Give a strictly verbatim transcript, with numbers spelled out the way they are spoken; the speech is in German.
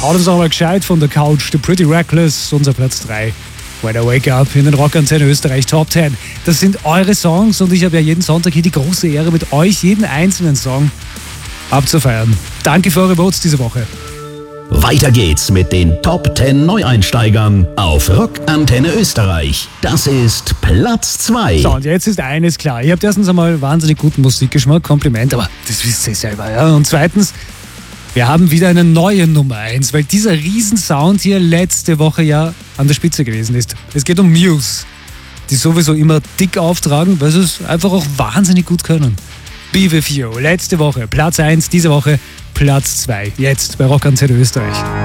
Haut uns auch mal gescheit von der Couch. The Pretty Reckless, unser Platz drei. When I Wake Up in den Rockantenne Österreich Top zehn. Das sind eure Songs und ich habe ja jeden Sonntag hier die große Ehre, mit euch jeden einzelnen Song abzufeiern. Danke für eure Votes diese Woche. Weiter geht's mit den Top zehn Neueinsteigern auf Rockantenne Österreich. Das ist Platz zwei. So, und jetzt ist eines klar. Ihr habt erstens einmal wahnsinnig guten Musikgeschmack, Kompliment, aber das wisst ihr selber, ja. Und zweitens, wir haben wieder eine neue Nummer eins, weil dieser Riesensound hier letzte Woche ja an der Spitze gewesen ist. Es geht um Muse, die sowieso immer dick auftragen, weil sie es einfach auch wahnsinnig gut können. Be With You, letzte Woche Platz eins, diese Woche Platz zwei. Jetzt bei Rockantenne Österreich.